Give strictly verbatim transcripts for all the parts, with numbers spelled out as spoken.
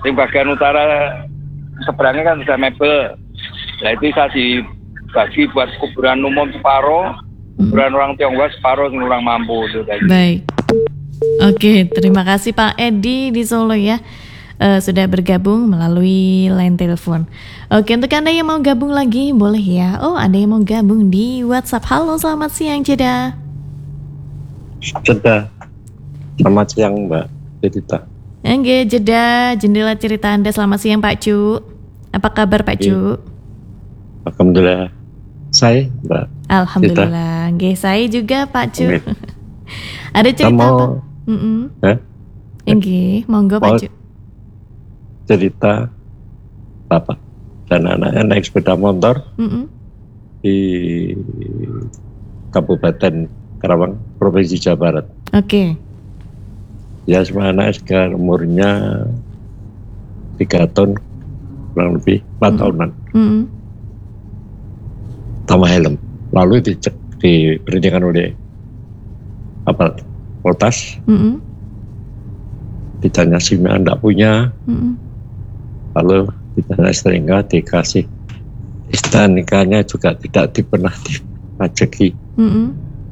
Di bagian utara seberangnya kan sudah mebel. Nah itu saya dibagi buat kuburan umum separuh, kuburan hmm. orang Tionghoa separuh, orang mampu itu tadi. Baik. Oke, terima kasih Pak Edi di Solo ya. Uh, sudah bergabung melalui line telepon. Oke, untuk Anda yang mau gabung lagi boleh ya. Oh, ada yang mau gabung di WhatsApp. Halo, selamat siang Jeda. Jeda. Selamat siang Mbak Jeda. Oke, Jeda jendela cerita Anda. Selamat siang Pak Cu. Apa kabar Pak Cu? Alhamdulillah. Saya Mbak. Alhamdulillah. Oke, saya juga Pak Cu. Ada cerita Kamu, apa? Heeh. Eh? Oke, monggo Pak Cu. Cerita bapak dan anaknya naik sepeda motor mm-hmm. di Kabupaten Karawang, Provinsi Jawa Barat. Oke. Okay. Ya, semua anak sekarang umurnya tiga tahun, kurang lebih empat mm-hmm. tahunan. Mm-hmm. Tanpa helm. Lalu dicek, diberhentikan oleh aparat Poltas. Mm-hmm. Ditanya SIM-nya enggak punya. Mm-hmm. Lalu ditanya seringkali dikasih stnk-nya juga tidak pernah dipajaki. Mm-hmm.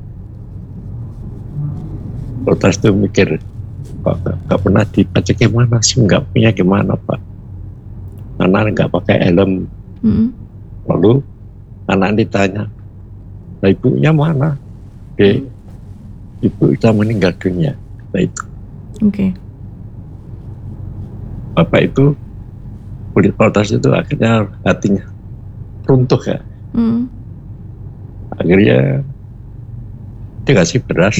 Poltas itu mikir, kok nggak pernah dipajaki, mana sih, nggak punya gimana Pak? Anak nggak pakai helm. Mm-hmm. Lalu anak ditanya, nah ibunya mana? Oke, mm-hmm. ibu sudah meninggal dunia. Nah itu. Oke. Okay. Bapak itu kulit Poltas itu akhirnya hatinya runtuh ya. Mm. Akhirnya dikasih beras,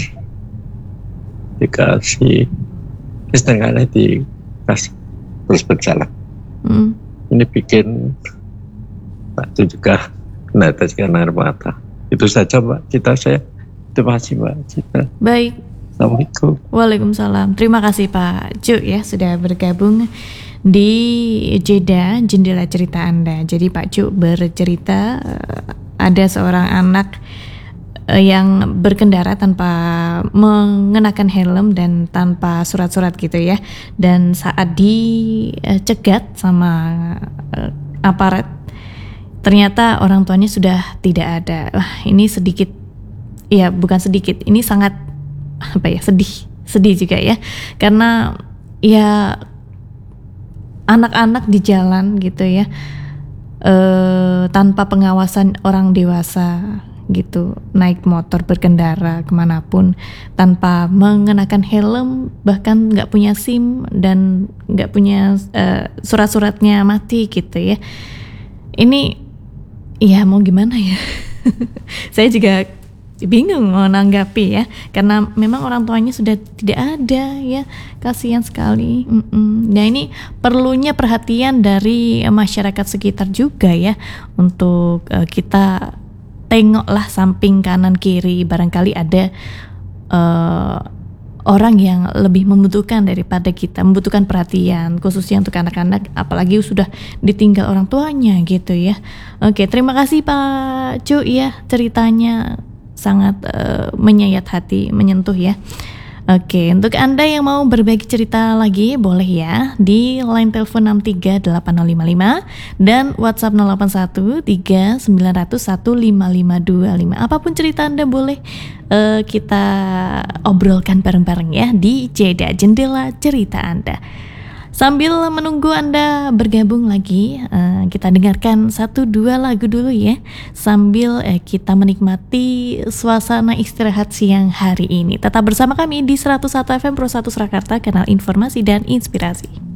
dikasih setengahnya dikasih terus berjalan. Mm. Ini bikin waktu juga meneteskan air mata. Itu saja Mbak Cita saya. Terima kasih Mbak Cita. Baik. Assalamualaikum. Waalaikumsalam. Terima kasih Pak Cu ya sudah bergabung di Jeda jendela cerita Anda. Jadi Pak Cu bercerita ada seorang anak yang berkendara tanpa mengenakan helm dan tanpa surat-surat gitu ya. Dan saat dicegat sama aparat, ternyata orang tuanya sudah tidak ada. Wah, ini sedikit, ya bukan sedikit, ini sangat apa ya, sedih, sedih juga ya. Karena ya anak-anak di jalan gitu ya, e, tanpa pengawasan orang dewasa gitu, naik motor berkendara kemanapun tanpa mengenakan helm, bahkan nggak punya SIM dan nggak punya e, surat-suratnya mati gitu ya. Ini ya mau gimana ya. Saya juga bingung mau nanggapi ya, karena memang orang tuanya sudah tidak ada ya, kasihan sekali. Mm-mm. Nah ini perlunya perhatian dari masyarakat sekitar juga ya, untuk uh, kita tengoklah samping kanan kiri, barangkali ada uh, orang yang lebih membutuhkan daripada kita, membutuhkan perhatian khususnya untuk anak-anak, apalagi sudah ditinggal orang tuanya gitu ya. Oke, terima kasih Pak Cu ya, ceritanya sangat uh, menyayat hati, menyentuh ya. Oke, untuk Anda yang mau berbagi cerita lagi boleh ya di line telepon enam tiga delapan nol lima lima dan WhatsApp nol delapan satu tiga sembilan nol nol satu lima lima dua lima. Apapun cerita Anda boleh uh, kita obrolkan bareng-bareng ya di Jeda Jendela Cerita Anda. Sambil menunggu Anda bergabung lagi, uh, kita dengarkan satu dua lagu dulu ya, sambil uh, kita menikmati suasana istirahat siang hari ini. Tetap bersama kami di seratus satu F M Pro satu Surakarta, kanal informasi dan inspirasi.